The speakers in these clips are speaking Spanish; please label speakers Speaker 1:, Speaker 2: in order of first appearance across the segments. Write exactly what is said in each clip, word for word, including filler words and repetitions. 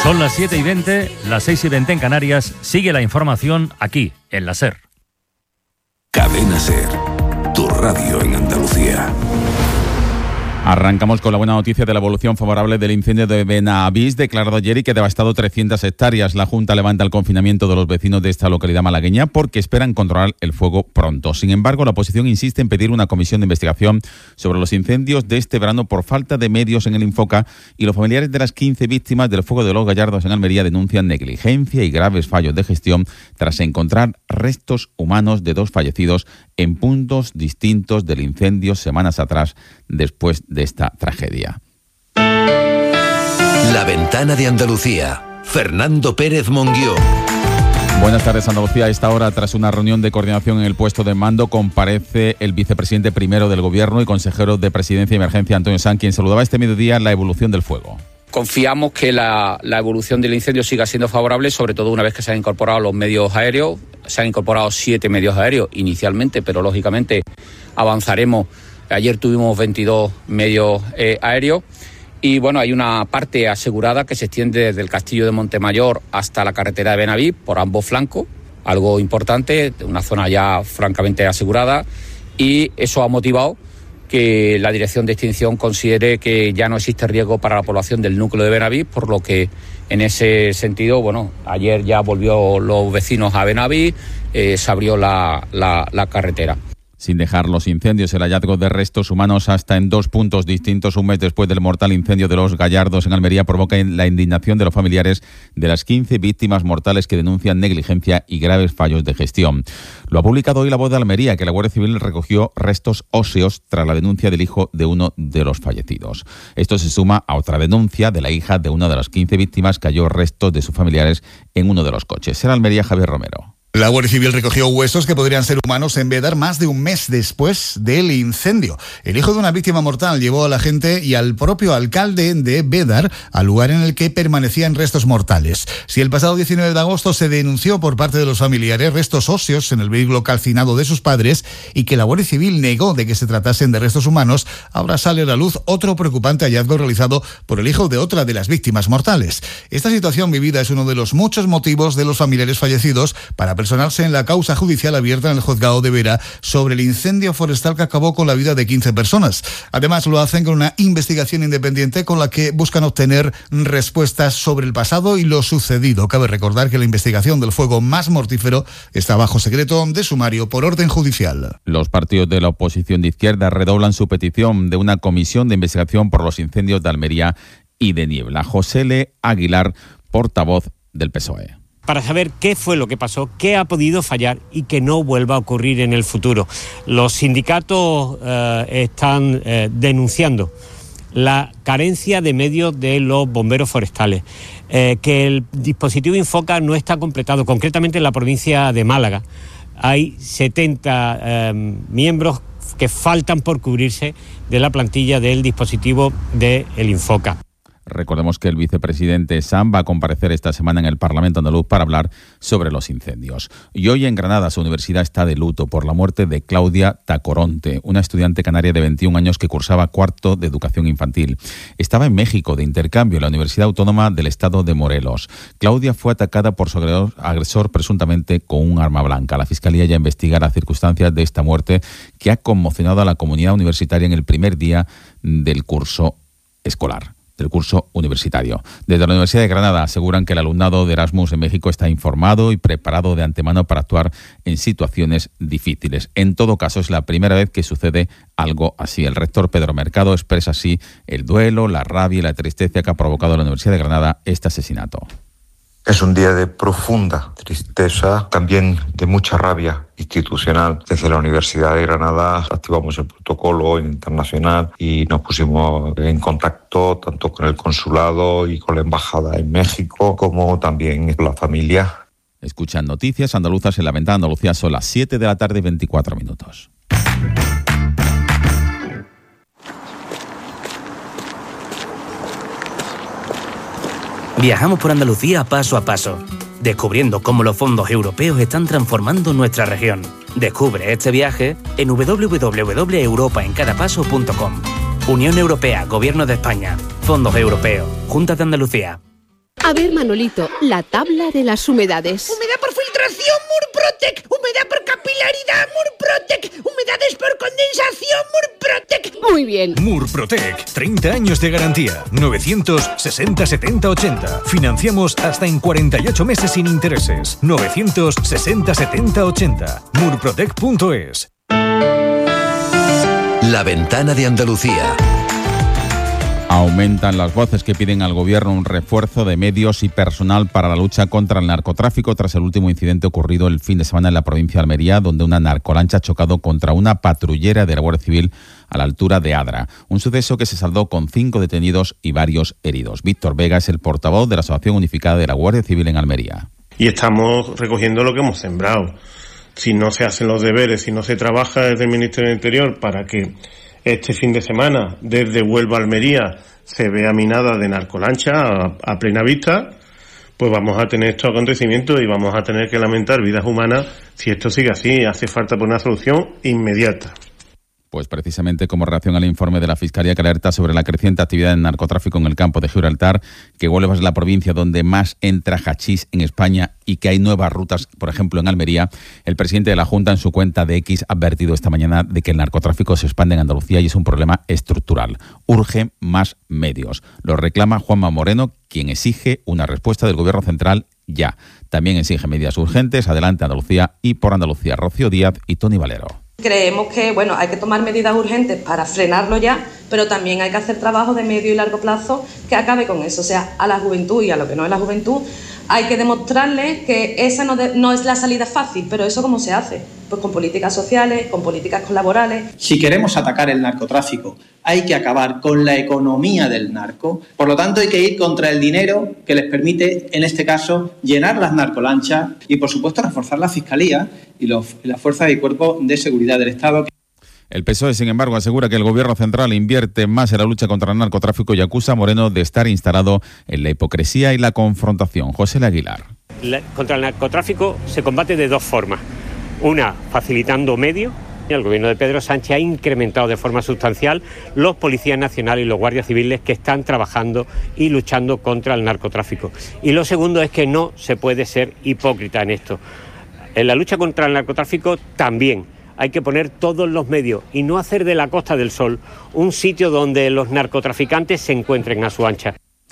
Speaker 1: Son las siete y veinte, las seis y veinte en Canarias. Sigue la información aquí, en la SER.
Speaker 2: Cadena SER, tu radio en Andalucía.
Speaker 3: Arrancamos con la buena noticia de la evolución favorable del incendio de Benavís, declarado ayer y que ha devastado trescientas hectáreas. La Junta levanta el confinamiento de los vecinos de esta localidad malagueña porque esperan controlar el fuego pronto. Sin embargo, la oposición insiste en pedir una comisión de investigación sobre los incendios de este verano por falta de medios en el Infoca, y los familiares de las quince víctimas del fuego de los Gallardos en Almería denuncian negligencia y graves fallos de gestión tras encontrar restos humanos de dos fallecidos en puntos distintos del incendio semanas atrás, después de esta tragedia.
Speaker 2: La ventana de Andalucía. Fernando Pérez Monguió.
Speaker 3: Buenas tardes, Andalucía. A esta hora, tras una reunión de coordinación en el puesto de mando, comparece el vicepresidente primero del Gobierno y consejero de Presidencia y Emergencia, Antonio Sanz, quien saludaba este mediodía la evolución del fuego.
Speaker 4: Confiamos que la, la evolución del incendio siga siendo favorable, sobre todo una vez que se han incorporado los medios aéreos. Se han incorporado siete medios aéreos inicialmente, pero lógicamente avanzaremos. Ayer tuvimos veintidós medios eh, aéreos y bueno, hay una parte asegurada que se extiende desde el Castillo de Montemayor hasta la carretera de Benavís por ambos flancos, algo importante, una zona ya francamente asegurada, y eso ha motivado que la Dirección de Extinción considere que ya no existe riesgo para la población del núcleo de Benavís, por lo que en ese sentido, bueno, ayer ya volvió los vecinos a Benavís, eh, se abrió la, la, la carretera.
Speaker 3: Sin dejar los incendios, el hallazgo de restos humanos hasta en dos puntos distintos un mes después del mortal incendio de los Gallardos en Almería provoca la indignación de los familiares de las quince víctimas mortales que denuncian negligencia y graves fallos de gestión. Lo ha publicado hoy La Voz de Almería, que la Guardia Civil recogió restos óseos tras la denuncia del hijo de uno de los fallecidos. Esto se suma a otra denuncia de la hija de una de las quince víctimas que halló restos de sus familiares en uno de los coches. En Almería, Javier Romero.
Speaker 5: La Guardia Civil recogió huesos que podrían ser humanos en Bédar más de un mes después del incendio. El hijo de una víctima mortal llevó a la gente y al propio alcalde de Bédar al lugar en el que permanecían restos mortales. Si el pasado diecinueve de agosto se denunció por parte de los familiares restos óseos en el vehículo calcinado de sus padres y que la Guardia Civil negó de que se tratasen de restos humanos, ahora sale a la luz otro preocupante hallazgo realizado por el hijo de otra de las víctimas mortales. Esta situación vivida es uno de los muchos motivos de los familiares fallecidos para personarse en la causa judicial abierta en el juzgado de Vera sobre el incendio forestal que acabó con la vida de quince personas. Además, lo hacen con una investigación independiente con la que buscan obtener respuestas sobre el pasado y lo sucedido. Cabe recordar que la investigación del fuego más mortífero está bajo secreto de sumario por orden judicial.
Speaker 3: Los partidos de la oposición de izquierda redoblan su petición de una comisión de investigación por los incendios de Almería y de Niebla. José L. Aguilar, portavoz del P S O E.
Speaker 6: Para saber qué fue lo que pasó, qué ha podido fallar y que no vuelva a ocurrir en el futuro. Los sindicatos eh, están eh, denunciando la carencia de medios de los bomberos forestales, eh, que el dispositivo Infoca no está completado, concretamente en la provincia de Málaga. Hay setenta eh, miembros que faltan por cubrirse de la plantilla del dispositivo del Infoca.
Speaker 3: Recordemos que el vicepresidente Sanz va a comparecer esta semana en el Parlamento andaluz para hablar sobre los incendios. Y hoy en Granada su universidad está de luto por la muerte de Claudia Tacoronte, una estudiante canaria de veintiún años que cursaba cuarto de educación infantil. Estaba en México de intercambio en la Universidad Autónoma del Estado de Morelos. Claudia fue atacada por su agresor presuntamente con un arma blanca. La Fiscalía ya investiga las circunstancias de esta muerte que ha conmocionado a la comunidad universitaria en el primer día del curso escolar. del curso universitario. Desde la Universidad de Granada aseguran que el alumnado de Erasmus en México está informado y preparado de antemano para actuar en situaciones difíciles. En todo caso, es la primera vez que sucede algo así. El rector Pedro Mercado expresa así el duelo, la rabia y la tristeza que ha provocado a la Universidad de Granada este asesinato.
Speaker 7: Es un día de profunda tristeza, también de mucha rabia institucional. Desde la Universidad de Granada activamos el protocolo internacional y nos pusimos en contacto tanto con el consulado y con la embajada en México, como también con la familia.
Speaker 3: Escuchan Noticias Andaluzas en la Ventana Andalucía, son las siete de la tarde, veinticuatro minutos.
Speaker 8: Viajamos por Andalucía paso a paso, descubriendo cómo los fondos europeos están transformando nuestra región. Descubre este viaje en doble u doble u doble u punto europa en cada paso punto com. Unión Europea, Gobierno de España, Fondos Europeos, Junta de Andalucía.
Speaker 9: A ver, Manolito, la tabla de las humedades.
Speaker 10: Humedad por filtración, Murprotec. Humedad por capilaridad, Murprotec. Humedades por condensación, Murprotec.
Speaker 9: Muy bien.
Speaker 11: Murprotec, treinta años de garantía. novecientos sesenta setenta ochenta. Financiamos hasta en cuarenta y ocho meses sin intereses. novecientos sesenta setenta ochenta. murprotec punto es.
Speaker 2: La ventana de Andalucía.
Speaker 3: Aumentan las voces que piden al gobierno un refuerzo de medios y personal para la lucha contra el narcotráfico tras el último incidente ocurrido el fin de semana en la provincia de Almería, donde una narcolancha ha chocado contra una patrullera de la Guardia Civil a la altura de Adra. Un suceso que se saldó con cinco detenidos y varios heridos. Víctor Vega es el portavoz de la Asociación Unificada de la Guardia Civil en Almería.
Speaker 12: Y estamos recogiendo lo que hemos sembrado. Si no se hacen los deberes, si no se trabaja desde el Ministerio del Interior para que este fin de semana, desde Huelva a Almería, se vea minada de narcolancha a, a plena vista, pues vamos a tener estos acontecimientos y vamos a tener que lamentar vidas humanas si esto sigue así. Hace falta poner una solución inmediata.
Speaker 3: Pues precisamente como reacción al informe de la Fiscalía que alerta sobre la creciente actividad de narcotráfico en el campo de Gibraltar, que Huelva es la provincia donde más entra hachís en España y que hay nuevas rutas, por ejemplo en Almería, el presidente de la Junta en su cuenta de X ha advertido esta mañana de que el narcotráfico se expande en Andalucía y es un problema estructural. Urge más medios. Lo reclama Juanma Moreno, quien exige una respuesta del Gobierno central ya. También exige medidas urgentes. Adelante Andalucía y por Andalucía, Rocío Díaz y Tony Valero.
Speaker 13: Creemos que, bueno, hay que tomar medidas urgentes para frenarlo ya, pero también hay que hacer trabajo de medio y largo plazo que acabe con eso. O sea, a la juventud y a lo que no es la juventud hay que demostrarle que esa no, de, no es la salida fácil, pero eso ¿cómo se hace? Pues con políticas sociales, con políticas laborales.
Speaker 14: Si queremos atacar el narcotráfico, hay que acabar con la economía del narco. Por lo tanto, hay que ir contra el dinero que les permite, en este caso, llenar las narcolanchas y, por supuesto, reforzar la Fiscalía y los, las fuerzas y cuerpos de seguridad del Estado.
Speaker 3: El P S O E, sin embargo, asegura que el Gobierno central invierte más en la lucha contra el narcotráfico y acusa a Moreno de estar instalado en la hipocresía y la confrontación. José Aguilar.
Speaker 6: La, contra el narcotráfico se combate de dos formas. Una, facilitando medios. El Gobierno de Pedro Sánchez ha incrementado de forma sustancial los policías nacionales y los guardias civiles que están trabajando y luchando contra el narcotráfico. Y lo segundo es que no se puede ser hipócrita en esto. En la lucha contra el narcotráfico también hay que poner todos los medios y no hacer de la Costa del Sol un sitio donde los narcotraficantes se encuentren a su ancha.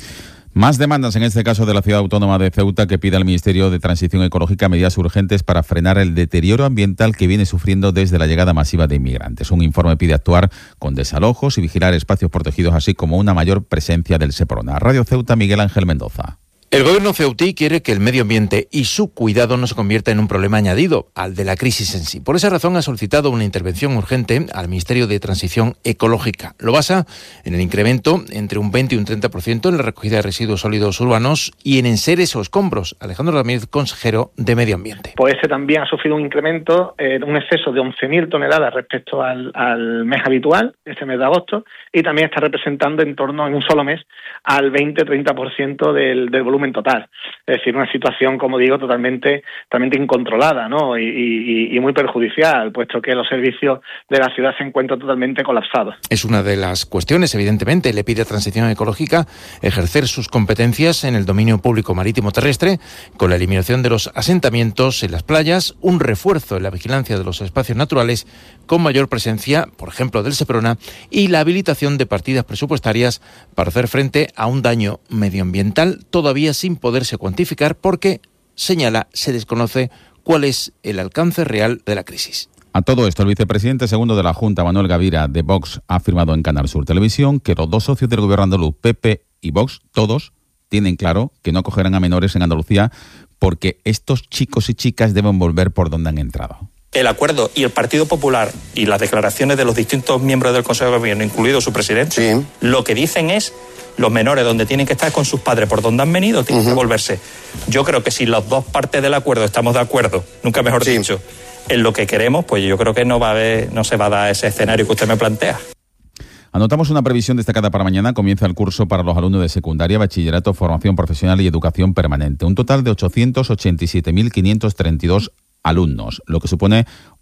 Speaker 3: Más demandas, en este caso de la ciudad autónoma de Ceuta, que pide al Ministerio de Transición Ecológica medidas urgentes para frenar el deterioro ambiental que viene sufriendo desde la llegada masiva de inmigrantes. Un informe pide actuar con desalojos y vigilar espacios protegidos, así como una mayor presencia del Seprona. Radio Ceuta, Miguel Ángel Mendoza.
Speaker 15: El gobierno ceutí quiere que el medio ambiente y su cuidado no se convierta en un problema añadido al de la crisis en sí. Por esa razón ha solicitado una intervención urgente al Ministerio de Transición Ecológica. Lo basa en el incremento entre un veinte y un treinta por ciento en la recogida de residuos sólidos urbanos y en enseres o escombros. Alejandro Ramírez, consejero de Medio Ambiente.
Speaker 16: Pues ese también ha sufrido un incremento, eh, un exceso de once mil toneladas respecto al, al mes habitual, este mes de agosto, y también está representando en torno, en un solo mes, al veinte a treinta por ciento del, del volumen total. Es decir, una situación, como digo, totalmente, totalmente incontrolada, ¿no? Y, y, y muy perjudicial, puesto que los servicios de la ciudad se encuentran totalmente colapsados.
Speaker 15: Es una de las cuestiones, evidentemente. Le pide a Transición Ecológica ejercer sus competencias en el dominio público marítimo terrestre, con la eliminación de los asentamientos en las playas, un refuerzo en la vigilancia de los espacios naturales con mayor presencia, por ejemplo, del Seprona, y la habilitación de partidas presupuestarias para hacer frente a un daño medioambiental todavía sin poderse cuantificar porque, señala, se desconoce cuál es el alcance real de la crisis.
Speaker 3: A todo esto, el vicepresidente segundo de la Junta, Manuel Gavira, de Vox, ha afirmado en Canal Sur Televisión que los dos socios del gobierno andaluz, P P y Vox, todos tienen claro que no acogerán a menores en Andalucía porque estos chicos y chicas deben volver por donde han entrado.
Speaker 17: El acuerdo y el Partido Popular y las declaraciones de los distintos miembros del Consejo de Gobierno, incluido su presidente, sí, lo que dicen es los menores donde tienen que estar con sus padres por donde han venido, tienen uh-huh. que volverse. Yo creo que si las dos partes del acuerdo estamos de acuerdo, nunca mejor sí. dicho, en lo que queremos, pues yo creo que no va a haber, no se va a dar ese escenario que usted me plantea.
Speaker 3: Anotamos una previsión destacada para mañana. Comienza el curso para los alumnos de secundaria, bachillerato, formación profesional y educación permanente. Un total de ochocientos ochenta y siete mil quinientos treinta y dos alumnos, lo que supone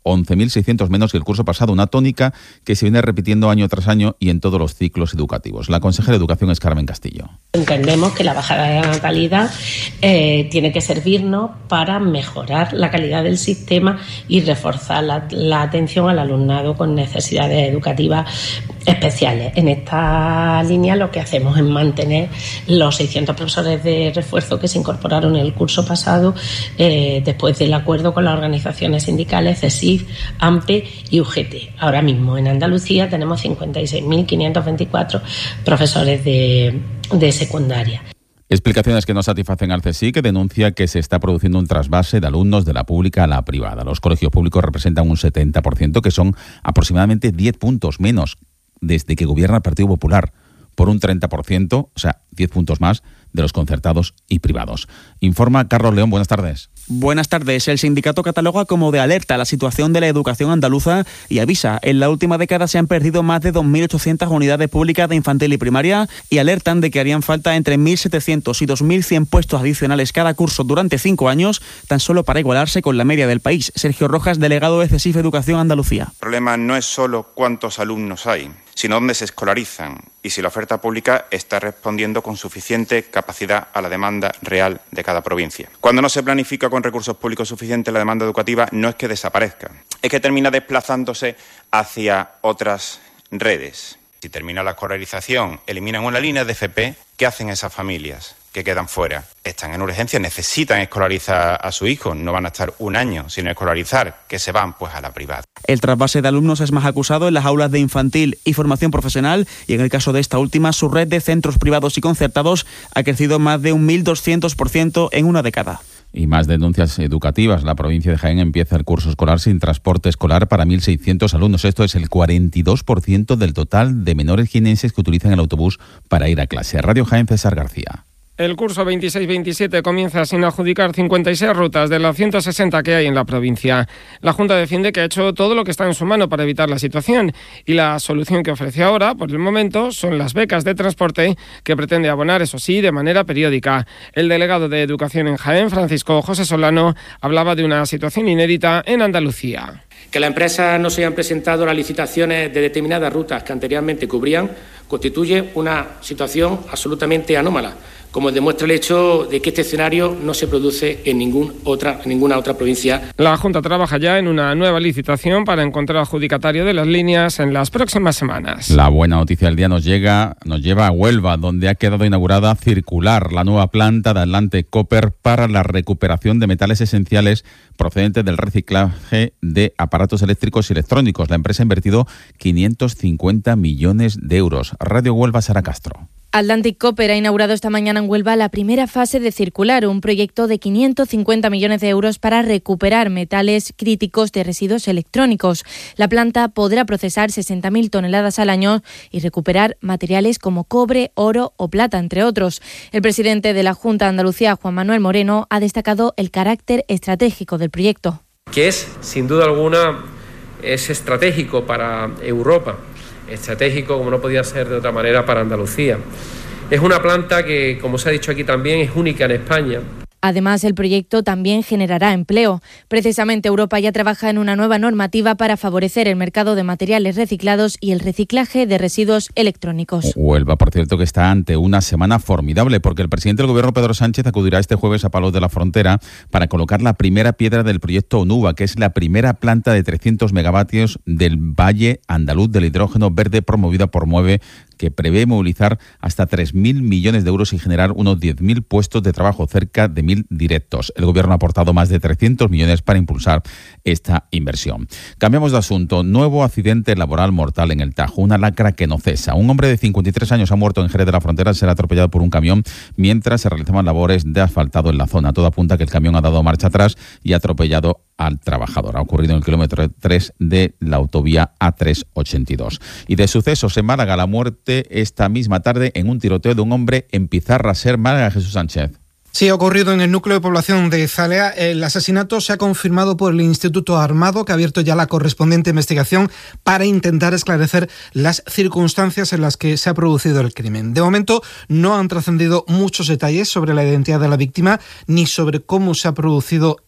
Speaker 3: once mil seiscientos menos que el curso pasado, una tónica que se viene repitiendo año tras año y en todos los ciclos educativos. La consejera de Educación es Carmen Castillo.
Speaker 18: Entendemos que la bajada de la natalidad eh, tiene que servirnos para mejorar la calidad del sistema y reforzar la, la atención al alumnado con necesidades educativas especiales. En esta línea lo que hacemos es mantener los seiscientos profesores de refuerzo que se incorporaron en el curso pasado eh, después del acuerdo con las organizaciones sindicales C E S I F, A M P E y U G T. Ahora mismo en Andalucía tenemos cincuenta y seis mil quinientos veinticuatro profesores de, de secundaria.
Speaker 3: Explicaciones que no satisfacen al C S I, que denuncia que se está produciendo un trasvase de alumnos de la pública a la privada. Los colegios públicos representan un setenta por ciento, que son aproximadamente diez puntos menos desde que gobierna el Partido Popular, por un treinta por ciento, o sea, diez puntos más, de los concertados y privados. Informa Carlos León, buenas tardes.
Speaker 19: Buenas tardes. El sindicato cataloga como de alerta la situación de la educación andaluza y avisa, en la última década se han perdido más de dos mil ochocientas unidades públicas de infantil y primaria y alertan de que harían falta entre mil setecientos y dos mil cien puestos adicionales cada curso durante cinco años, tan solo para igualarse con la media del país. Sergio Rojas, delegado de C E S I F Educación Andalucía.
Speaker 20: El problema no es solo cuántos alumnos hay, sino dónde se escolarizan y si la oferta pública está respondiendo con suficiente capacidad a la demanda real de cada provincia. Cuando no se planifica con recursos públicos suficientes, la demanda educativa no es que desaparezca, es que termina desplazándose hacia otras redes. Si termina la escolarización, eliminan una línea de F P, ¿qué hacen esas familias que quedan fuera? Están en urgencia, necesitan escolarizar a su hijo, no van a estar un año sin escolarizar, que se van pues a la privada.
Speaker 19: El trasvase de alumnos es más acusado en las aulas de infantil y formación profesional y en el caso de esta última, su red de centros privados y concertados ha crecido más de un mil doscientos por ciento en una década.
Speaker 3: Y más denuncias educativas. La provincia de Jaén empieza el curso escolar sin transporte escolar para mil seiscientos alumnos. Esto es el cuarenta y dos por ciento del total de menores jienenses que utilizan el autobús para ir a clase. Radio Jaén, César García.
Speaker 21: El curso veintiséis veintisiete comienza sin adjudicar cincuenta y seis rutas de las ciento sesenta que hay en la provincia. La Junta defiende que ha hecho todo lo que está en su mano para evitar la situación y la solución que ofrece ahora, por el momento, son las becas de transporte que pretende abonar, eso sí, de manera periódica. El delegado de Educación en Jaén, Francisco José Solano, hablaba de una situación inédita en Andalucía.
Speaker 22: Que las empresas no se hayan presentado las licitaciones de determinadas rutas que anteriormente cubrían constituye una situación absolutamente anómala, como demuestra el hecho de que este escenario no se produce en, ningún otra, en ninguna otra provincia.
Speaker 21: La Junta trabaja ya en una nueva licitación para encontrar adjudicatario de las líneas en las próximas semanas.
Speaker 3: La buena noticia del día nos llega, nos lleva a Huelva, donde ha quedado inaugurada Circular, la nueva planta de Atlantic Copper para la recuperación de metales esenciales procedentes del reciclaje de aparatos eléctricos y electrónicos. La empresa ha invertido quinientos cincuenta millones de euros. Radio Huelva, Sara Castro.
Speaker 23: Atlantic Copper ha inaugurado esta mañana en Huelva la primera fase de Circular, un proyecto de quinientos cincuenta millones de euros para recuperar metales críticos de residuos electrónicos. La planta podrá procesar sesenta mil toneladas al año y recuperar materiales como cobre, oro o plata, entre otros. El presidente de la Junta de Andalucía, Juan Manuel Moreno, ha destacado el carácter estratégico del proyecto.
Speaker 24: Que es, sin duda alguna, es estratégico para Europa. Estratégico, como no podía ser de otra manera, para Andalucía. Es una planta que, como se ha dicho aquí también, es única en España.
Speaker 23: Además, el proyecto también generará empleo. Precisamente, Europa ya trabaja en una nueva normativa para favorecer el mercado de materiales reciclados y el reciclaje de residuos electrónicos.
Speaker 3: Huelva, por cierto, que está ante una semana formidable, porque el presidente del Gobierno, Pedro Sánchez, acudirá este jueves a Palos de la Frontera para colocar la primera piedra del proyecto ONUVA, que es la primera planta de trescientos megavatios del Valle Andaluz del Hidrógeno Verde promovida por MUEVE, que prevé movilizar hasta tres mil millones de euros y generar unos diez mil puestos de trabajo, cerca de mil directos. El Gobierno ha aportado más de trescientos millones para impulsar esta inversión. Cambiamos de asunto. Nuevo accidente laboral mortal en el Tajo. Una lacra que no cesa. Un hombre de cincuenta y tres años ha muerto en Jerez de la Frontera al ser atropellado por un camión mientras se realizaban labores de asfaltado en la zona. Todo apunta a que el camión ha dado marcha atrás y ha atropellado al trabajador. Ha ocurrido en el kilómetro tres de la autovía A trescientos ochenta y dos. Y de sucesos en Málaga, la muerte esta misma tarde en un tiroteo de un hombre en Pizarra Ser, Málaga. Jesús Sánchez.
Speaker 25: Sí, ha ocurrido en el núcleo de población de Zalea. El asesinato se ha confirmado por el Instituto Armado, que ha abierto ya la correspondiente investigación para intentar esclarecer las circunstancias en las que se ha producido el crimen. De momento no han trascendido muchos detalles sobre la identidad de la víctima ni sobre cómo se ha producido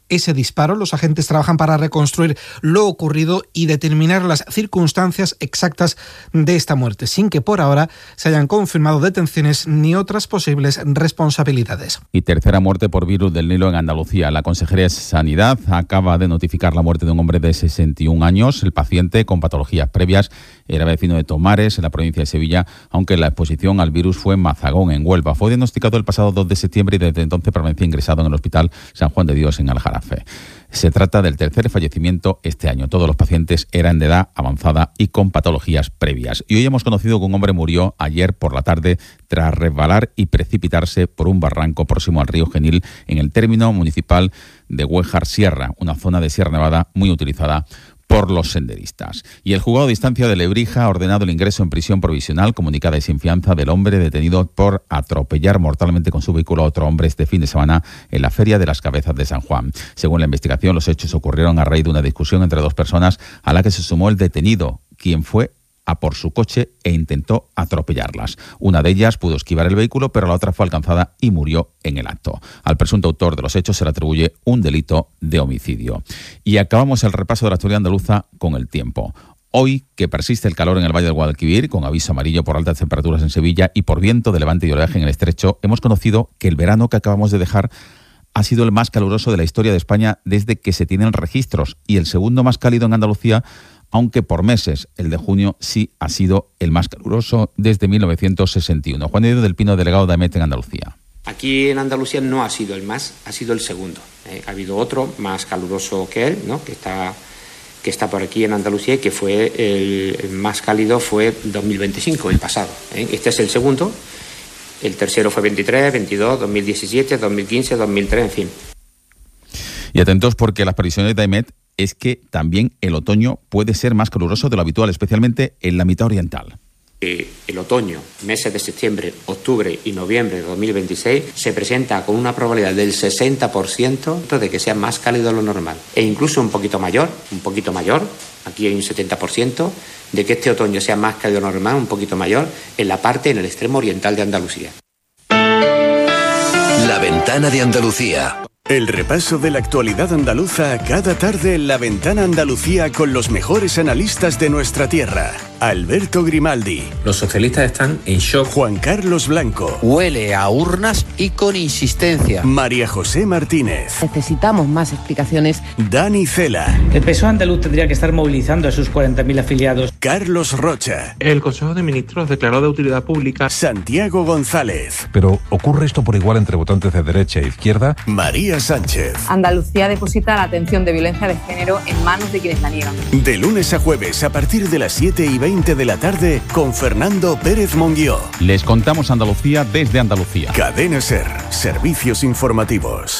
Speaker 25: ese disparo. Los agentes trabajan para reconstruir lo ocurrido y determinar las circunstancias exactas de esta muerte, sin que por ahora se hayan confirmado detenciones ni otras posibles responsabilidades.
Speaker 3: Y tercera muerte por virus del Nilo en Andalucía. La Consejería de Sanidad acaba de notificar la muerte de un hombre de sesenta y un años. El paciente, con patologías previas, era vecino de Tomares, en la provincia de Sevilla, aunque la exposición al virus fue en Mazagón, en Huelva. Fue diagnosticado el pasado dos de septiembre y desde entonces permanecía ingresado en el Hospital San Juan de Dios en Aljarafe. Se trata del tercer fallecimiento este año. Todos los pacientes eran de edad avanzada y con patologías previas. Y hoy hemos conocido que un hombre murió ayer por la tarde tras resbalar y precipitarse por un barranco próximo al río Genil en el término municipal de Güéjar Sierra, una zona de Sierra Nevada muy utilizada por los senderistas. Y el juzgado de distancia de Lebrija ha ordenado el ingreso en prisión provisional comunicada y sin fianza del hombre detenido por atropellar mortalmente con su vehículo a otro hombre este fin de semana en la Feria de las Cabezas de San Juan. Según la investigación, los hechos ocurrieron a raíz de una discusión entre dos personas a la que se sumó el detenido, quien fue a por su coche e intentó atropellarlas. Una de ellas pudo esquivar el vehículo, pero la otra fue alcanzada y murió en el acto. Al presunto autor de los hechos se le atribuye un delito de homicidio. Y acabamos el repaso de la actualidad andaluza con el tiempo. Hoy, que persiste el calor en el Valle del Guadalquivir, con aviso amarillo por altas temperaturas en Sevilla y por viento de levante y oleaje en el estrecho, hemos conocido que el verano que acabamos de dejar ha sido el más caluroso de la historia de España desde que se tienen registros y el segundo más cálido en Andalucía, aunque por meses el de junio sí ha sido el más caluroso desde mil novecientos sesenta y uno. Juan Diego del Pino, delegado de AEMET en Andalucía.
Speaker 1: Aquí en Andalucía no ha sido el más, ha sido el segundo. ¿eh? Ha habido otro más caluroso que él, ¿no? que está que está por aquí en Andalucía y que fue el, el más cálido fue dos mil veinticinco, el pasado. ¿eh? Este es el segundo. El tercero fue veintitrés, veintidós, dos mil diecisiete, dos mil quince, dos mil tres, en fin.
Speaker 3: Y atentos porque las previsiones de AEMET es que también el otoño puede ser más caluroso de lo habitual, especialmente en la mitad oriental.
Speaker 1: Eh, el otoño, meses de septiembre, octubre y noviembre de dos mil veintiséis, se presenta con una probabilidad del sesenta por ciento de que sea más cálido de lo normal. E incluso un poquito mayor, un poquito mayor, aquí hay un setenta por ciento, de que este otoño sea más cálido de lo normal, un poquito mayor, en la parte, en el extremo oriental de Andalucía.
Speaker 2: La Ventana de Andalucía.
Speaker 4: El repaso de la actualidad andaluza cada tarde en La Ventana Andalucía con los mejores analistas de nuestra tierra. Alberto Grimaldi.
Speaker 5: Los socialistas están en shock.
Speaker 4: Juan Carlos Blanco.
Speaker 7: Huele a urnas y con insistencia.
Speaker 4: María José Martínez.
Speaker 8: Necesitamos más explicaciones.
Speaker 4: Dani Cela.
Speaker 26: El P S O E andaluz tendría que estar movilizando a sus cuarenta mil afiliados.
Speaker 4: Carlos Rocha.
Speaker 27: El Consejo de Ministros declaró de utilidad pública.
Speaker 4: Santiago González.
Speaker 28: Pero ¿ocurre esto por igual entre votantes de derecha e izquierda?
Speaker 4: María Sánchez.
Speaker 29: Andalucía deposita la atención de violencia de género en manos de quienes la niegan.
Speaker 4: De lunes a jueves a partir de las siete y veinte de la tarde con Fernando Pérez Monguió.
Speaker 3: Les contamos Andalucía desde Andalucía.
Speaker 4: Cadena SER, servicios informativos.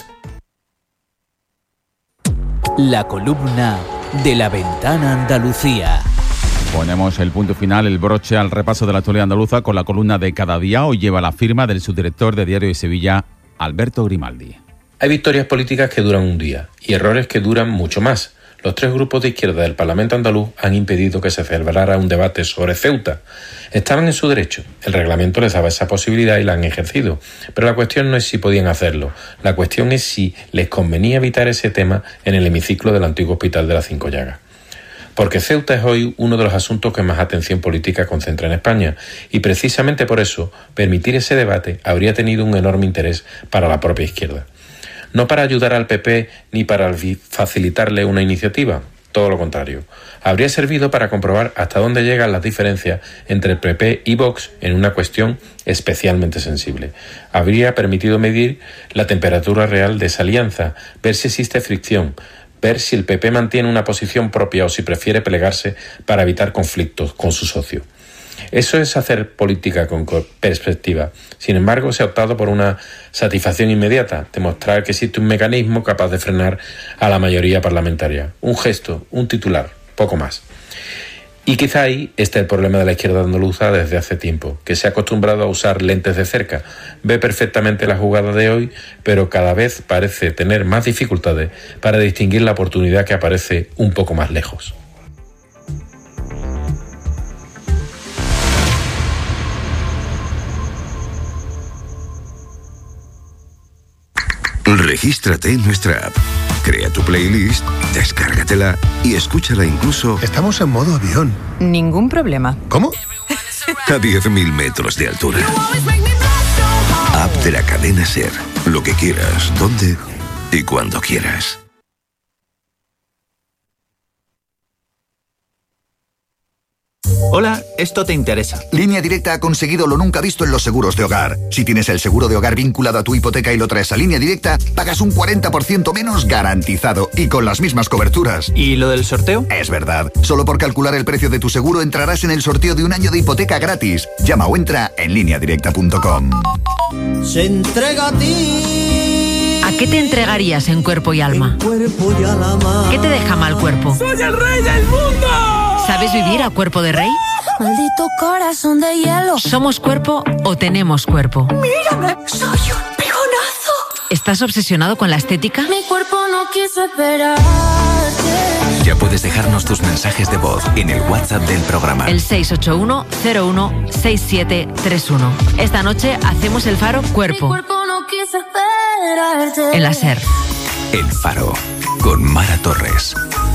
Speaker 30: La columna de La Ventana Andalucía.
Speaker 3: Ponemos el punto final, el broche al repaso de la actualidad andaluza con la columna de Cada Día. Hoy lleva la firma del subdirector de Diario de Sevilla, Alberto Grimaldi.
Speaker 24: Hay victorias políticas que duran un día y errores que duran mucho más. Los tres grupos de izquierda del Parlamento andaluz han impedido que se celebrara un debate sobre Ceuta. Estaban en su derecho, el reglamento les daba esa posibilidad y la han ejercido. Pero la cuestión no es si podían hacerlo, la cuestión es si les convenía evitar ese tema en el hemiciclo del antiguo Hospital de las Cinco Llagas. Porque Ceuta es hoy uno de los asuntos que más atención política concentra en España y precisamente por eso permitir ese debate habría tenido un enorme interés para la propia izquierda. No para ayudar al P P ni para facilitarle una iniciativa, todo lo contrario. Habría servido para comprobar hasta dónde llegan las diferencias entre el P P y Vox en una cuestión especialmente sensible. Habría permitido medir la temperatura real de esa alianza, ver si existe fricción, ver si el P P mantiene una posición propia o si prefiere plegarse para evitar conflictos con su socio. Eso es hacer política con perspectiva. Sin embargo, se ha optado por una satisfacción inmediata, demostrar que existe un mecanismo capaz de frenar a la mayoría parlamentaria. Un gesto, un titular, poco más. Y quizá ahí esté el problema de la izquierda andaluza desde hace tiempo, que se ha acostumbrado a usar lentes de cerca. Ve perfectamente la jugada de hoy, pero cada vez parece tener más dificultades para distinguir la oportunidad que aparece un poco más lejos.
Speaker 2: Regístrate en nuestra app.
Speaker 6: Crea tu playlist, descárgatela y escúchala incluso...
Speaker 9: Estamos en modo avión.
Speaker 29: Ningún problema.
Speaker 9: ¿Cómo?
Speaker 6: A diez mil metros de altura. App de la cadena SER. Lo que quieras, donde y cuando quieras.
Speaker 10: Hola, esto te interesa.
Speaker 11: Línea Directa ha conseguido lo nunca visto en los seguros de hogar. Si tienes el seguro de hogar vinculado a tu hipoteca y lo traes a Línea Directa, pagas un cuarenta por ciento menos garantizado y con las mismas coberturas.
Speaker 10: ¿Y lo del sorteo?
Speaker 11: Es verdad. Solo por calcular el precio de tu seguro entrarás en el sorteo de un año de hipoteca gratis. Llama o entra en línea directa punto com.
Speaker 12: Se entrega a ti.
Speaker 13: ¿A qué te entregarías en cuerpo y alma?
Speaker 12: Cuerpo y alma.
Speaker 13: ¿Qué te deja mal cuerpo?
Speaker 12: ¡Soy el rey del mundo!
Speaker 13: ¿Sabes vivir a cuerpo de rey?
Speaker 12: Maldito corazón de hielo.
Speaker 13: ¿Somos cuerpo o tenemos cuerpo?
Speaker 12: Mírame, soy un pegonazo.
Speaker 13: ¿Estás obsesionado con la estética?
Speaker 12: Mi cuerpo no quiso esperarte.
Speaker 2: Ya puedes dejarnos tus mensajes de voz en el WhatsApp del programa.
Speaker 13: El seis ocho uno cero uno seis siete tres uno. Esta noche hacemos el Faro Cuerpo.
Speaker 12: Mi cuerpo no quiso esperarte.
Speaker 13: En la SER.
Speaker 2: El Faro, con Mara Torres.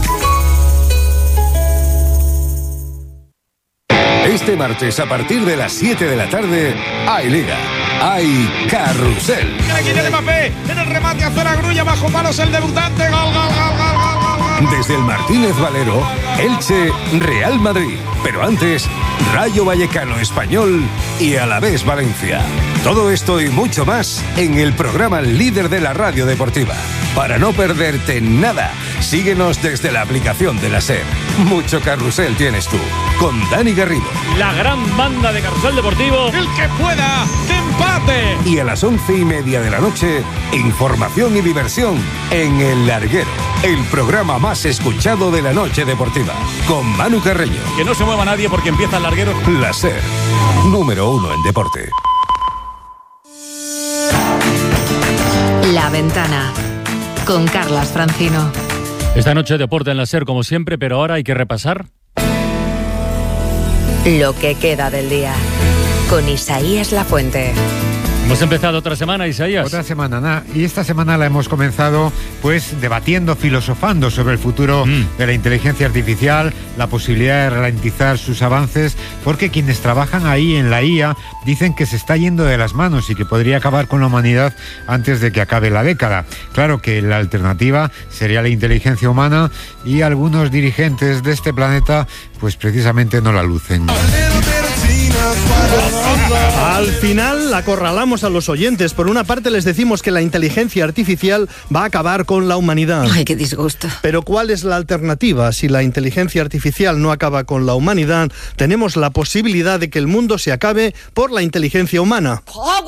Speaker 14: Este martes, a partir de las siete de la tarde, hay Liga, hay Carrusel.
Speaker 15: Aquí tiene Mbappé, en el remate hacia la grulla, bajo palos el debutante, gol, gol, gol, gol, gol, gol.
Speaker 14: Desde el Martínez Valero, Elche, Real Madrid. Pero antes, Rayo Vallecano Español y Alavés Valencia. Todo esto y mucho más en el programa líder de la radio deportiva. Para no perderte nada, síguenos desde la aplicación de la SER. Mucho carrusel tienes tú, con Dani Garrido.
Speaker 16: La gran banda de Carrusel Deportivo.
Speaker 15: El que pueda, que empate.
Speaker 14: Y a las once y media de la noche, información y diversión en El Larguero, el programa más escuchado de la noche deportiva, con Manu Carreño.
Speaker 16: Que no se mueva nadie porque empieza El Larguero.
Speaker 14: La SER, número uno en deporte.
Speaker 30: La Ventana, con Carlas Francino.
Speaker 16: Esta noche deporte en la SER como siempre, pero ahora hay que repasar
Speaker 30: lo que queda del día, con Isaías Lafuente.
Speaker 16: Hemos empezado otra semana, Isaías.
Speaker 17: Otra semana, Ana. Y esta semana la hemos comenzado pues debatiendo, filosofando sobre el futuro mm. de la inteligencia artificial, la posibilidad de ralentizar sus avances, porque quienes trabajan ahí en la I A dicen que se está yendo de las manos y que podría acabar con la humanidad antes de que acabe la década. Claro que la alternativa sería la inteligencia humana y algunos dirigentes de este planeta pues precisamente no la lucen.
Speaker 31: Al final acorralamos a los oyentes. Por una parte les decimos que la inteligencia artificial va a acabar con la humanidad.
Speaker 30: Ay, qué disgusto.
Speaker 31: Pero ¿cuál es la alternativa? Si la inteligencia artificial no acaba con la humanidad, tenemos la posibilidad de que el mundo se acabe por la inteligencia humana.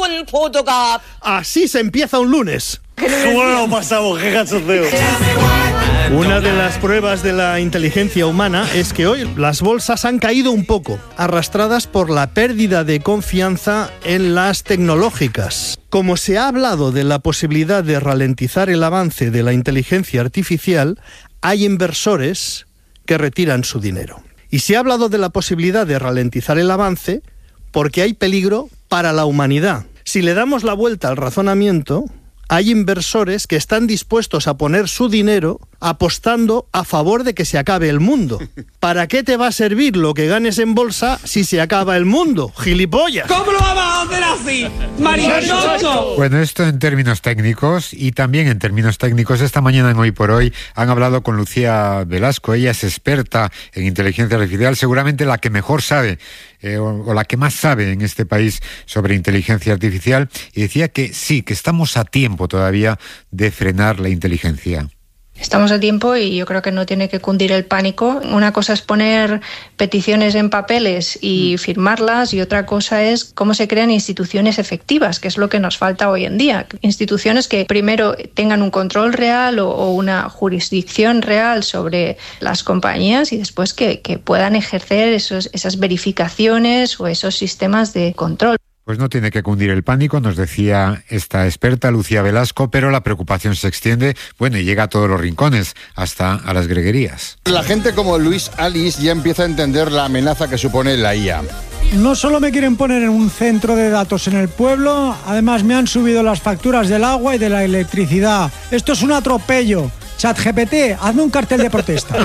Speaker 31: Así se empieza un lunes. ¿Cómo lo pasamos? ¡Qué cachondeo! Una de las pruebas de la inteligencia humana es que hoy las bolsas han caído un poco, arrastradas por la pérdida de confianza en las tecnológicas. Como se ha hablado de la posibilidad de ralentizar el avance de la inteligencia artificial, hay inversores que retiran su dinero. Y se ha hablado de la posibilidad de ralentizar el avance porque hay peligro para la humanidad. Si le damos la vuelta al razonamiento, hay inversores que están dispuestos a poner su dinero apostando a favor de que se acabe el mundo. ¿Para qué te va a servir lo que ganes en bolsa si se acaba el mundo, gilipollas?
Speaker 15: ¿Cómo lo vamos a hacer así, maricocho?
Speaker 17: Bueno, esto en términos técnicos y también en términos técnicos. Esta mañana en Hoy por Hoy han hablado con Lucía Velasco. Ella es experta en inteligencia artificial, seguramente la que mejor sabe eh, o, o la que más sabe en este país sobre inteligencia artificial, y decía que sí, que estamos a tiempo todavía de frenar la inteligencia.
Speaker 32: Estamos a tiempo y yo creo que no tiene que cundir el pánico. Una cosa es poner peticiones en papeles y firmarlas, y otra cosa es cómo se crean instituciones efectivas, que es lo que nos falta hoy en día. Instituciones que primero tengan un control real o, o una jurisdicción real sobre las compañías, y después que, que puedan ejercer esos, esas verificaciones o esos sistemas de control.
Speaker 17: Pues no tiene que cundir el pánico, nos decía esta experta Lucía Velasco, pero la preocupación se extiende, bueno, y llega a todos los rincones, hasta a las greguerías.
Speaker 33: La gente como Luis Alice ya empieza a entender la amenaza que supone la I A.
Speaker 34: No solo me quieren poner en un centro de datos en el pueblo, además me han subido las facturas del agua y de la electricidad. Esto es un atropello. ChatGPT, hazme un cartel de protesta.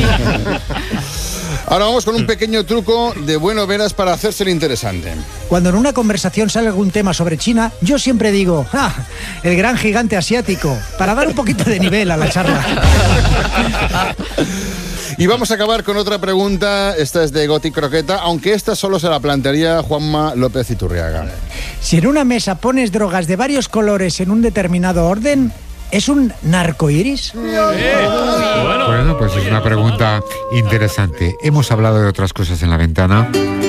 Speaker 33: Ahora vamos con un pequeño truco de Bueno Veras para hacerse el interesante.
Speaker 34: Cuando en una conversación sale algún tema sobre China, yo siempre digo, ¡ah! El gran gigante asiático, para dar un poquito de nivel a la charla.
Speaker 33: Y vamos a acabar con otra pregunta. Esta es de Goti Croqueta, aunque esta solo se la plantearía Juanma López Iturriaga.
Speaker 34: Si en una mesa pones drogas de varios colores en un determinado orden, ¿es un narcoiris?
Speaker 17: Eh, bueno, bueno, pues es una pregunta interesante. Hemos hablado de otras cosas en la ventana.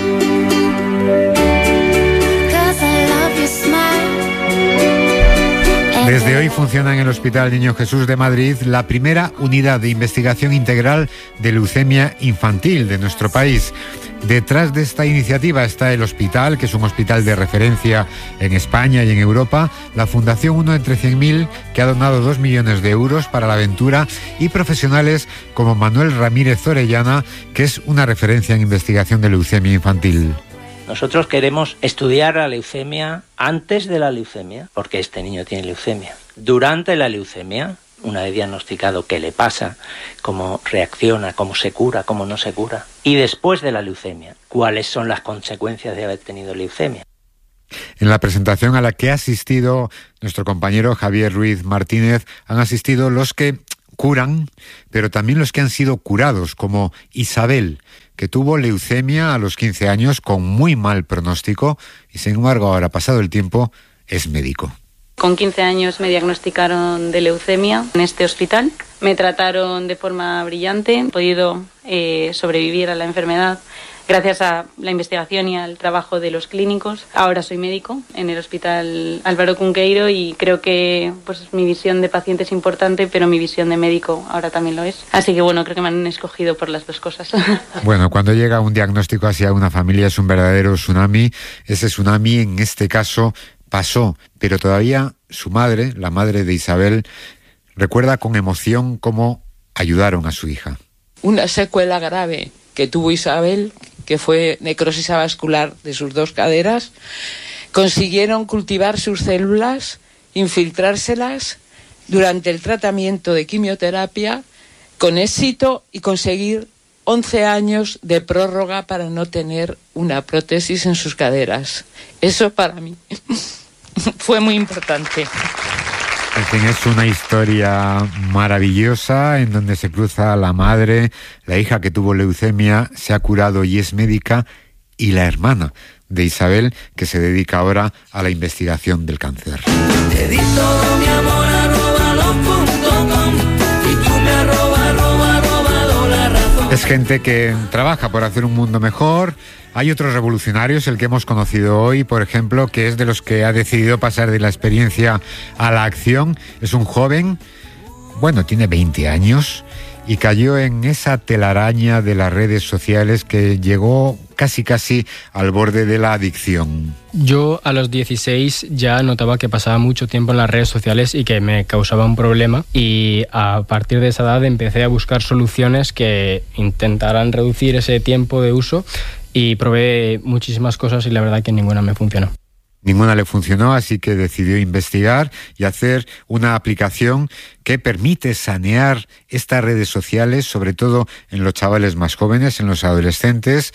Speaker 17: Desde hoy funciona en el Hospital Niño Jesús de Madrid la primera unidad de investigación integral de leucemia infantil de nuestro país. Detrás de esta iniciativa está el hospital, que es un hospital de referencia en España y en Europa, la Fundación Uno entre cien mil, que ha donado dos millones de euros para la aventura, y profesionales como Manuel Ramírez Orellana, que es una referencia en investigación de leucemia infantil.
Speaker 1: Nosotros queremos estudiar la leucemia antes de la leucemia, porque este niño tiene leucemia. Durante la leucemia, una vez diagnosticado qué le pasa, cómo reacciona, cómo se cura, cómo no se cura. Y después de la leucemia, cuáles son las consecuencias de haber tenido leucemia.
Speaker 17: En la presentación a la que ha asistido nuestro compañero Javier Ruiz Martínez, han asistido los que curan, pero también los que han sido curados, como Isabel, que tuvo leucemia a los quince años con muy mal pronóstico y sin embargo ahora, pasado el tiempo, es médico.
Speaker 5: Con quince años me diagnosticaron de leucemia en este hospital. Me trataron de forma brillante. He podido eh, sobrevivir a la enfermedad gracias a la investigación y al trabajo de los clínicos. Ahora soy médico en el Hospital Álvaro Cunqueiro y creo que pues, mi visión de paciente es importante, pero mi visión de médico ahora también lo es. Así que bueno, creo que me han escogido por las dos cosas.
Speaker 17: Bueno, cuando llega un diagnóstico hacia una familia es un verdadero tsunami. Ese tsunami en este caso pasó, pero todavía su madre, la madre de Isabel, recuerda con emoción cómo ayudaron a su hija.
Speaker 7: Una secuela grave que tuvo Isabel, que fue necrosis avascular de sus dos caderas, consiguieron cultivar sus células, infiltrárselas durante el tratamiento de quimioterapia con éxito y conseguir once años de prórroga para no tener una prótesis en sus caderas. Eso para mí fue muy importante.
Speaker 17: En fin, es una historia maravillosa en donde se cruza la madre, la hija que tuvo leucemia, se ha curado y es médica, y la hermana de Isabel, que se dedica ahora a la investigación del cáncer.
Speaker 12: Te di todo mi amor, arroba los punto com, y tú me arroba, arroba, arroba, la razón.
Speaker 17: Es gente que trabaja por hacer un mundo mejor. Hay otros revolucionarios, el que hemos conocido hoy, por ejemplo, que es de los que ha decidido pasar de la experiencia a la acción. Es un joven, bueno, tiene veinte años, y cayó en esa telaraña de las redes sociales que llegó casi casi al borde de la adicción.
Speaker 8: Yo a los dieciséis ya notaba que pasaba mucho tiempo en las redes sociales y que me causaba un problema, y a partir de esa edad empecé a buscar soluciones que intentaran reducir ese tiempo de uso, y probé muchísimas cosas y la verdad que ninguna me funcionó.
Speaker 17: Ninguna le funcionó, así que decidió investigar y hacer una aplicación que permite sanear estas redes sociales, sobre todo en los chavales más jóvenes, en los adolescentes.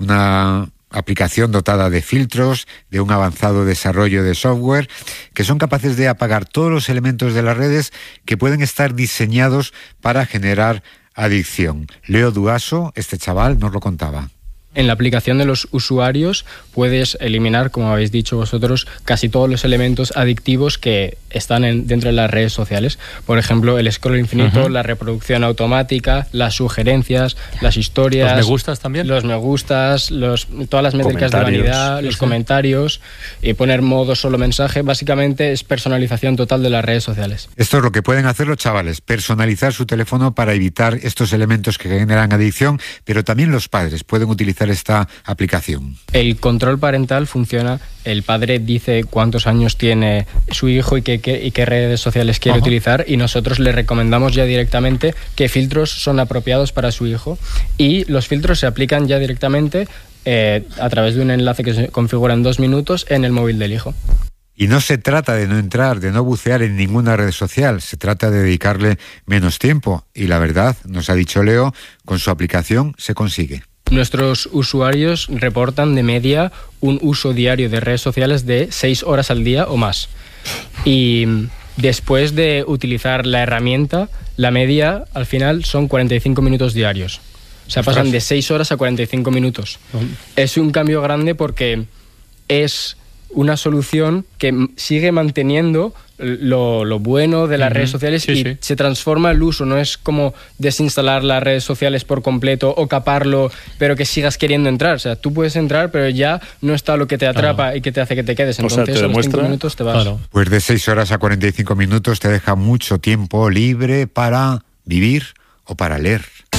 Speaker 17: Una aplicación dotada de filtros, de un avanzado desarrollo de software, que son capaces de apagar todos los elementos de las redes que pueden estar diseñados para generar adicción. Leo Duaso, este chaval, nos lo contaba.
Speaker 8: En la aplicación de los usuarios puedes eliminar, como habéis dicho vosotros, casi todos los elementos adictivos que están en, dentro de las redes sociales. Por ejemplo, el scroll infinito, uh-huh. la reproducción automática, las sugerencias, las historias...
Speaker 16: ¿Los me gustas también?
Speaker 8: Los me gustas, los, todas las métricas de vanidad, los sí. comentarios, y poner modo solo mensaje. Básicamente es personalización total de las redes sociales.
Speaker 17: Esto es lo que pueden hacer los chavales, personalizar su teléfono para evitar estos elementos que generan adicción, pero también los padres pueden utilizar esta aplicación.
Speaker 8: El control parental funciona. El padre dice cuántos años tiene su hijo y qué, qué, y qué redes sociales quiere uh-huh. utilizar, y nosotros le recomendamos ya directamente qué filtros son apropiados para su hijo, y los filtros se aplican ya directamente eh, a través de un enlace que se configura en dos minutos en el móvil del hijo.
Speaker 17: Y no se trata de no entrar, de no bucear en ninguna red social, se trata de dedicarle menos tiempo. Y la verdad, nos ha dicho Leo, con su aplicación se consigue.
Speaker 8: Nuestros usuarios reportan de media un uso diario de redes sociales de seis horas al día o más. Y después de utilizar la herramienta, la media al final son cuarenta y cinco minutos diarios. O sea, pasan de seis horas a cuarenta y cinco minutos. Es un cambio grande porque es una solución que sigue manteniendo lo, lo bueno de las uh-huh. redes sociales sí, y sí. se transforma el uso. No es como desinstalar las redes sociales por completo o caparlo, pero que sigas queriendo entrar. O sea, tú puedes entrar, pero ya no está lo que te atrapa claro. y que te hace que te quedes. Entonces, o sea, te demuestra, a los cinco minutos te vas. Claro.
Speaker 17: Pues de seis horas a cuarenta y cinco minutos te deja mucho tiempo libre para vivir o para leer.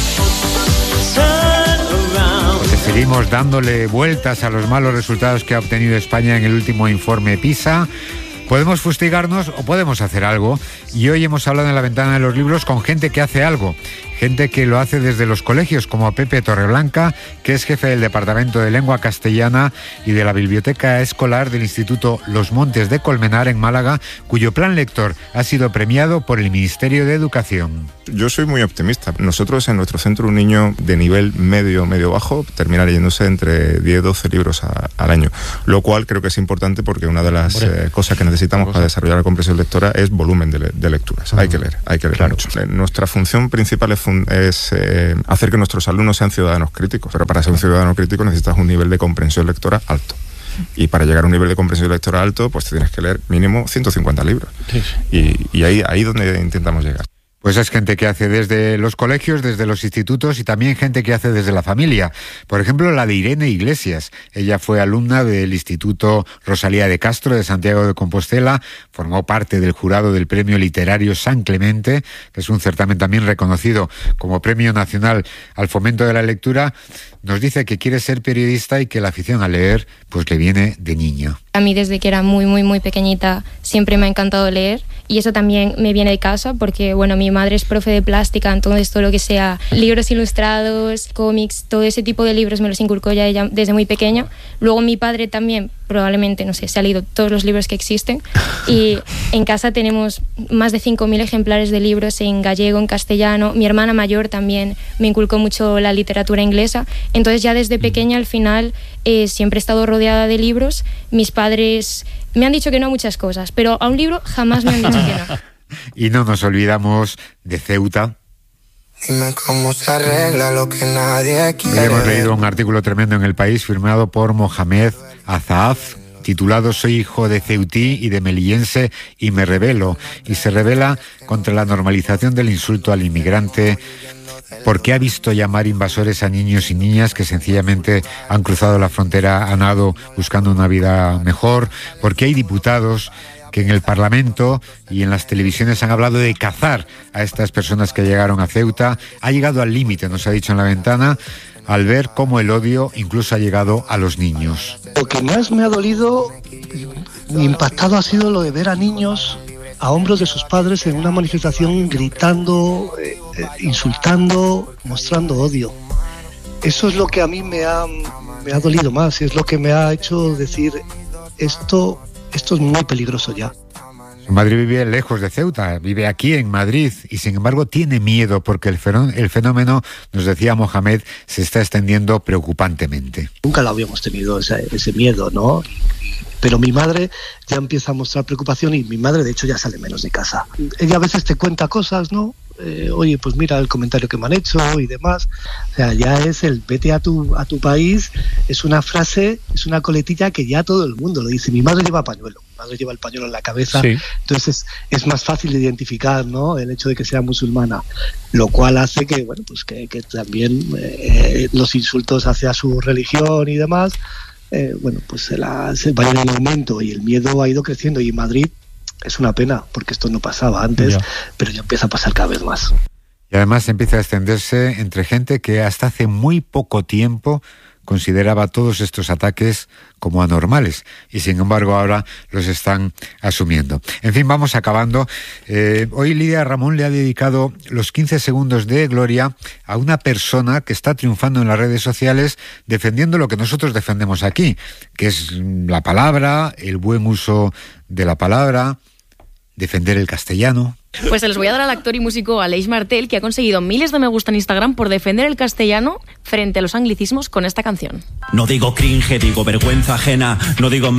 Speaker 17: Seguimos dándole vueltas a los malos resultados que ha obtenido España en el último informe PISA. Podemos fustigarnos o podemos hacer algo. Y hoy hemos hablado en La Ventana de los Libros con gente que hace algo. Gente que lo hace desde los colegios, como Pepe Torreblanca, que es jefe del Departamento de Lengua Castellana y de la Biblioteca Escolar del Instituto Los Montes de Colmenar en Málaga, cuyo plan lector ha sido premiado por el Ministerio de Educación.
Speaker 3: Yo soy muy optimista. Nosotros en nuestro centro un niño de nivel medio, medio bajo termina leyéndose entre diez, doce libros a, al año, lo cual creo que es importante porque una de las eh, cosas que necesitamos para desarrollar la comprensión lectora es volumen de, de lecturas. Uh-huh. Hay que leer, hay que leer claro. mucho. Nuestra función principal es, fun- es eh, hacer que nuestros alumnos sean ciudadanos críticos, pero para ser un ciudadano crítico necesitas un nivel de comprensión lectora alto. Y para llegar a un nivel de comprensión lectora alto, pues te tienes que leer mínimo ciento cincuenta libros. Sí, sí. Y, y ahí ahí donde intentamos llegar.
Speaker 17: Pues es gente que hace desde los colegios, desde los institutos y también gente que hace desde la familia. Por ejemplo, la de Irene Iglesias. Ella fue alumna del Instituto Rosalía de Castro de Santiago de Compostela, formó parte del jurado del Premio Literario San Clemente, que es un certamen también reconocido como Premio Nacional al Fomento de la Lectura. Nos dice que quiere ser periodista y que la afición a leer pues le viene de niño.
Speaker 4: A mí desde que era muy, muy, muy pequeñita siempre me ha encantado leer y eso también me viene de casa porque, bueno, mi madre es profe de plástica, entonces todo lo que sea libros ilustrados, cómics, todo ese tipo de libros me los inculcó ya ella desde muy pequeña. Luego mi padre también, probablemente, no sé, se ha leído todos los libros que existen y en casa tenemos más de cinco mil ejemplares de libros en gallego, en castellano. Mi hermana mayor también me inculcó mucho la literatura inglesa. Entonces ya desde pequeña al final eh, siempre he estado rodeada de libros. Mis padres me han dicho que no a muchas cosas, pero a un libro jamás me han dicho que no.
Speaker 17: Y no nos olvidamos de Ceuta.
Speaker 9: Dime cómo se arregla lo que nadie quiere.
Speaker 17: Hoy hemos leído un artículo tremendo en El País firmado por Mohamed Azahaf, titulado Soy hijo de ceutí y de melillense y me rebelo. Y se rebela contra la normalización del insulto al inmigrante, porque ha visto llamar invasores a niños y niñas que sencillamente han cruzado la frontera a nado buscando una vida mejor, porque hay diputados que en el Parlamento y en las televisiones han hablado de cazar a estas personas que llegaron a Ceuta. Ha llegado al límite, nos ha dicho en La Ventana, al ver cómo el odio incluso ha llegado a los niños.
Speaker 18: Lo que más me ha dolido, impactado, ha sido lo de ver a niños a hombros de sus padres en una manifestación gritando, eh, eh, insultando, mostrando odio. Eso es lo que a mí me ha, me ha dolido más, es lo que me ha hecho decir esto, esto es muy peligroso ya.
Speaker 17: Madrid vive lejos de Ceuta, vive aquí en Madrid y sin embargo tiene miedo porque el fenómeno, el fenómeno, nos decía Mohamed, se está extendiendo preocupantemente.
Speaker 18: Nunca lo habíamos tenido ese, ese miedo, ¿no? Pero mi madre ya empieza a mostrar preocupación y mi madre de hecho ya sale menos de casa. Ella a veces te cuenta cosas, ¿no? Eh, oye, pues mira el comentario que me han hecho y demás. O sea, ya es el vete a tu, a tu país, es una frase, es una coletilla que ya todo el mundo lo dice. Mi madre lleva pañuelo, mi madre lleva el pañuelo en la cabeza, sí. Entonces es, es más fácil de identificar, ¿no? El hecho de que sea musulmana, lo cual hace que, bueno, pues que, que también eh, los insultos hacia su religión y demás, Eh, bueno, pues se, la, se vayan en aumento y el miedo ha ido creciendo y en Madrid es una pena porque esto no pasaba antes, ya. Pero ya empieza a pasar cada vez más.
Speaker 17: Y además empieza a extenderse entre gente que hasta hace muy poco tiempo consideraba todos estos ataques como anormales y sin embargo ahora los están asumiendo. En fin, vamos acabando. Eh, hoy Lidia Ramón le ha dedicado los quince segundos de gloria a una persona que está triunfando en las redes sociales defendiendo lo que nosotros defendemos aquí, que es la palabra, el buen uso de la palabra, defender el castellano.
Speaker 6: Pues se los voy a dar al actor y músico Aleix Martel, que ha conseguido miles de me gusta en Instagram por defender el castellano frente a los anglicismos con esta canción.
Speaker 10: No digo cringe, digo vergüenza ajena, no digo